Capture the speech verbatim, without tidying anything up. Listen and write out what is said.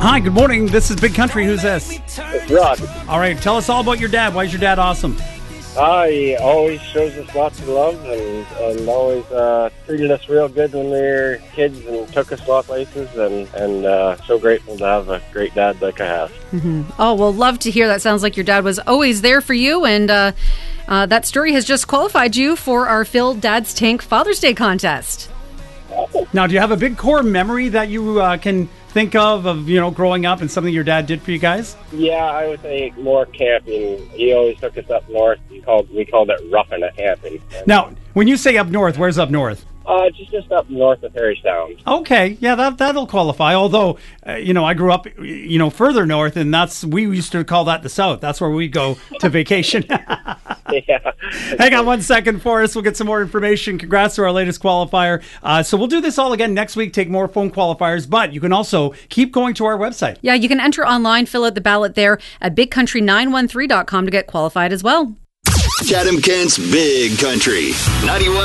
Hi, good morning. This is Big Country. Who's this? It's Rod. All right, tell us all about your dad. Why is your dad awesome? Uh, he always shows us lots of love and, and always uh, treated us real good when we were kids and took us a lot of places. And, and uh, so grateful to have a great dad like I have. Mm-hmm. Oh, well, love to hear that. Sounds like your dad was always there for you. And uh, uh, that story has just qualified you for our Phil Dad's Tank Father's Day contest. Now, do you have a big core memory that you uh, can think of, of, you know, growing up and something your dad did for you guys? Yeah, I would say more camping. He always took us up north. He called, we called it roughing it camping. Now, when you say up north, where's up north? Uh, just just up north of Harry Sound. Okay, yeah, that that'll qualify. Although, uh, you know, I grew up, you know, further north, and that's we used to call that the South. That's where we go to vacation. Yeah. Hang on one second for us. We'll get some more information. Congrats to our latest qualifier. Uh, so we'll do this all again next week. Take more phone qualifiers, but you can also keep going to our website. Yeah, you can enter online, fill out the ballot there at big country nine one three dot com to get qualified as well. Chatham Kent's Big Country ninety-one.